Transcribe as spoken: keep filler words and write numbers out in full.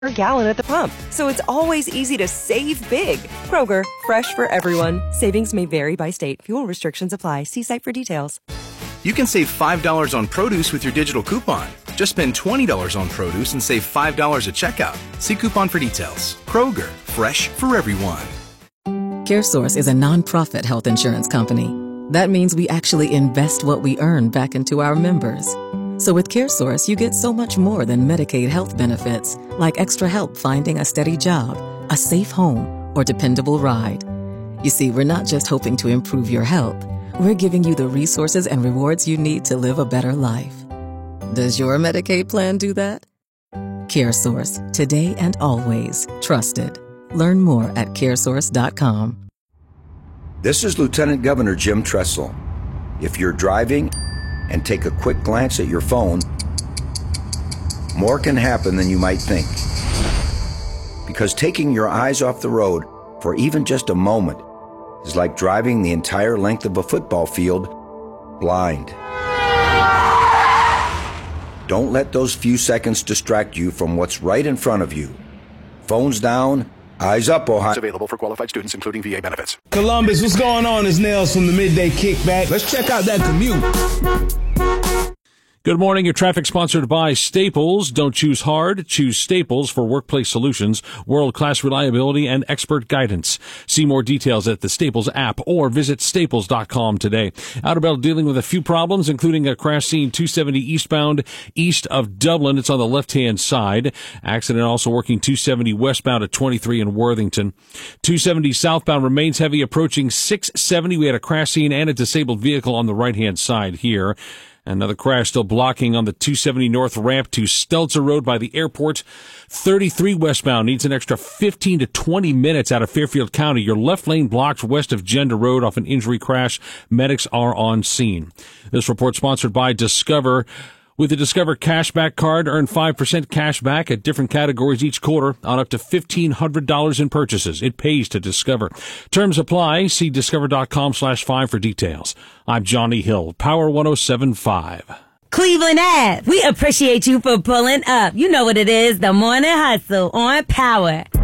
per gallon at the pump. So it's always easy to save big. Kroger, fresh for everyone. Savings may vary by state. Fuel restrictions apply. See site for details. You can save five dollars on produce with your digital coupon. Just spend twenty dollars on produce and save five dollars at checkout. See coupon for details. Kroger, fresh for everyone. CareSource is a nonprofit health insurance company. That means we actually invest what we earn back into our members. So with CareSource, you get so much more than Medicaid health benefits, like extra help finding a steady job, a safe home, or dependable ride. You see, we're not just hoping to improve your health. We're giving you the resources and rewards you need to live a better life. Does your Medicaid plan do that? CareSource, today and always trusted. Learn more at caresource dot com. This is Lieutenant Governor Jim Tressel. If you're driving and take a quick glance at your phone, more can happen than you might think. Because taking your eyes off the road for even just a moment is like driving the entire length of a football field blind. Don't let those few seconds distract you from what's right in front of you. Phones down, eyes up, Ohio. It's available for qualified students, including V A benefits. Columbus, what's going on? It's Nails from the Midday Kickback. Let's check out that commute. Good morning. Your traffic sponsored by Staples. Don't choose hard. Choose Staples for workplace solutions, world-class reliability, and expert guidance. See more details at the Staples app or visit staples dot com today. Outer Belt dealing with a few problems, including a crash scene two seventy eastbound east of Dublin. It's on the left-hand side. Accident also working two seventy westbound at twenty-three in Worthington. two seventy southbound remains heavy approaching six seventy. We had a crash scene and a disabled vehicle on the right-hand side here. Another crash still blocking on the two seventy north ramp to Stelzer Road by the airport. thirty-three westbound needs an extra fifteen to twenty minutes out of Fairfield County. Your left lane blocked west of Gender Road off an injury crash. Medics are on scene. This report sponsored by Discover. With the Discover Cashback Card, earn five percent cash back at different categories each quarter on up to fifteen hundred dollars in purchases. It pays to Discover. Terms apply. See discover.com slash five for details. I'm Johnny Hill, Power one oh seven point five. Cleveland Ave, we appreciate you for pulling up. You know what it is, the morning hustle on Power.